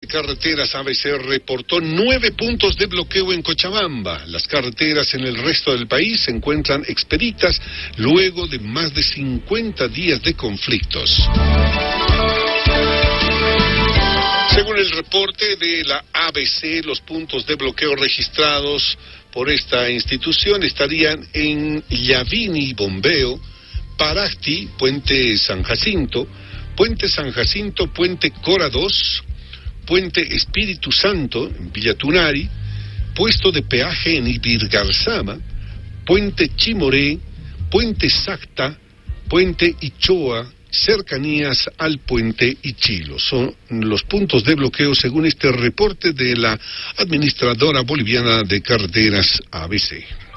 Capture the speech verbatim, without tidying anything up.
Carreteras A B C reportó nueve puntos de bloqueo en Cochabamba. Las carreteras en el resto del país se encuentran expeditas luego de más de cincuenta días de conflictos. Según el reporte de la A B C, los puntos de bloqueo registrados por esta institución estarían en Llavini, Bombeo, Paracti, Puente San Jacinto, Puente San Jacinto, Puente Cora dos, Puente Espíritu Santo, en Villa Tunari, puesto de peaje en Ibirgarzama, Puente Chimoré, Puente Sacta, Puente Ichoa, cercanías al puente Ichilo. Son los puntos de bloqueo según este reporte de la administradora boliviana de carreteras A B C.